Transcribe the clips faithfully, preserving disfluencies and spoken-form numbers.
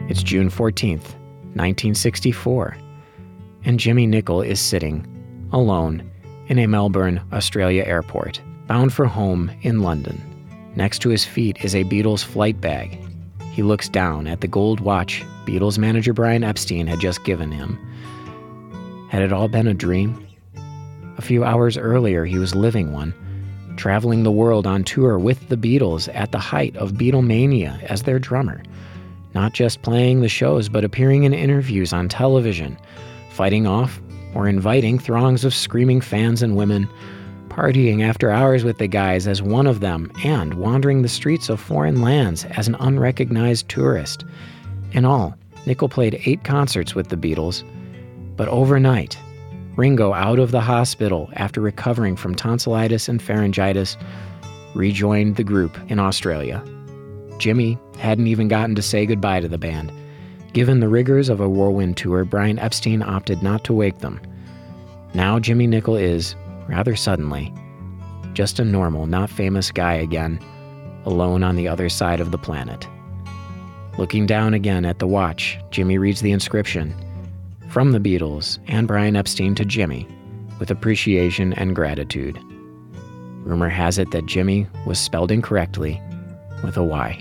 It's June fourteenth, nineteen sixty-four, and Jimmy Nicol is sitting, alone, in a Melbourne, Australia airport, bound for home in London. Next to his feet is a Beatles flight bag. He looks down at the gold watch Beatles manager Brian Epstein had just given him. Had it all been a dream? A few hours earlier, he was living one, traveling the world on tour with the Beatles at the height of Beatlemania as their drummer. Not just playing the shows, but appearing in interviews on television, fighting off or inviting throngs of screaming fans and women, partying after hours with the guys as one of them, and wandering the streets of foreign lands as an unrecognized tourist. In all, Nicol played eight concerts with the Beatles, but overnight, Ringo, out of the hospital after recovering from tonsillitis and pharyngitis, rejoined the group in Australia. Jimmy hadn't even gotten to say goodbye to the band. Given the rigors of a whirlwind tour, Brian Epstein opted not to wake them. Now Jimmy Nicol is, rather suddenly, just a normal, not famous guy again, alone on the other side of the planet. Looking down again at the watch, Jimmy reads the inscription, "From the Beatles and Brian Epstein to Jimmy, with appreciation and gratitude." Rumor has it that Jimmy was spelled incorrectly with a Y.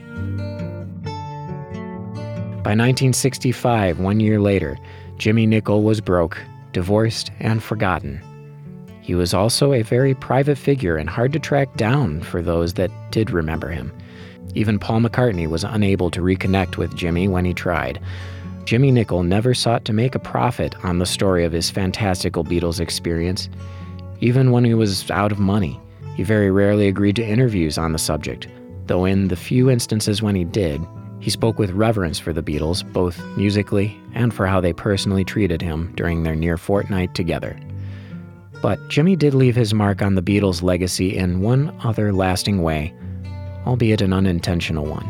By nineteen sixty-five, one year later, Jimmy Nicol was broke, divorced, and forgotten. He was also a very private figure and hard to track down for those that did remember him. Even Paul McCartney was unable to reconnect with Jimmy when he tried. Jimmy Nicol never sought to make a profit on the story of his fantastical Beatles experience. Even when he was out of money, he very rarely agreed to interviews on the subject, though in the few instances when he did, he spoke with reverence for the Beatles, both musically and for how they personally treated him during their near fortnight together. But Jimmy did leave his mark on the Beatles' legacy in one other lasting way, albeit an unintentional one.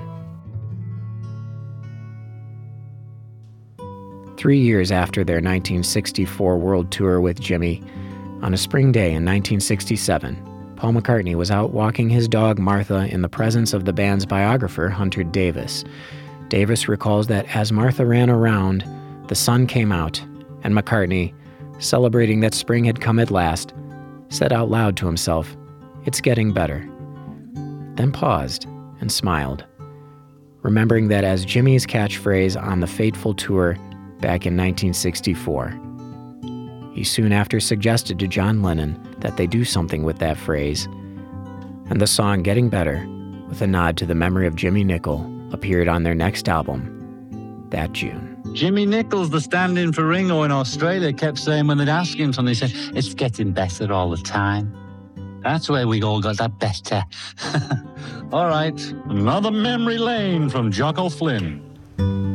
Three years after their nineteen sixty-four world tour with Jimmy, on a spring day in nineteen sixty-seven, Paul McCartney was out walking his dog Martha in the presence of the band's biographer, Hunter Davis. Davis recalls that as Martha ran around, the sun came out, and McCartney, celebrating that spring had come at last, said out loud to himself, "It's getting better," then paused and smiled, remembering that as Jimmy's catchphrase on the fateful tour back in nineteen sixty-four. He soon after suggested to John Lennon that they do something with that phrase, and the song Getting Better, with a nod to the memory of Jimmy Nicol, appeared on their next album that June. Jimmy Nicol's, the stand-in for Ringo in Australia, kept saying when they'd ask him something, he said, "It's getting better all the time." That's where we all got that better. All right, another memory lane from Jock O'Flynn.